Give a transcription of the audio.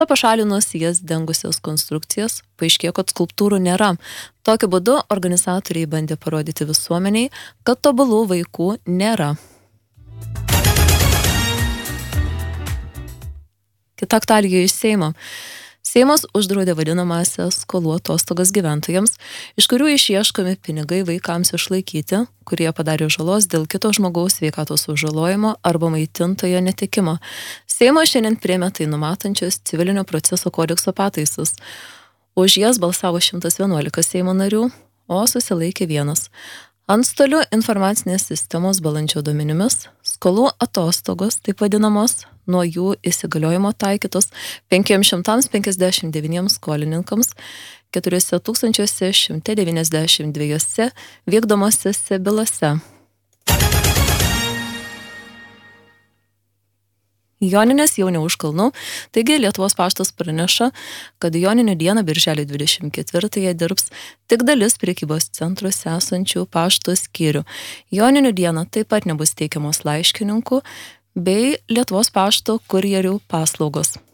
Pašalinus jas dengusias konstrukcijas, paaiškėjo, kad skulptūrų nėra. Tokiu būdu organizatoriai bandė parodyti visuomeniai, kad tobulų vaikų nėra. Kita aktualija iš Seimo. Seimas uždraudė vadinamąsias skolų atostogas gyventojams, iš kurių išieškomi pinigai vaikams išlaikyti, kurie padarė žalos dėl kito žmogaus sveikatos sužalojimo arba maitintojo netekimo. Seimas šiandien priėmė tai numatančias civilinio proceso kodekso pataisas. Už jas balsavo 111 Seimo narių, o susilaikė 1. Antstolių informacinės sistemos balandžio duomenimis skolų atostogos, taip vadinamos, nuo jų įsigaliojimo taikytos 559 skolininkams 4192 vykdomosiose bylose. Joninės jau ne už kalnų, taigi Lietuvos paštas praneša, kad Joninių dieną birželio 24-ąją dirbs tik dalis prekybos centruose esančių pašto skyrių. Joninių dieną taip pat nebus teikiamos laiškininkų bei Lietuvos pašto kurjerių paslaugos.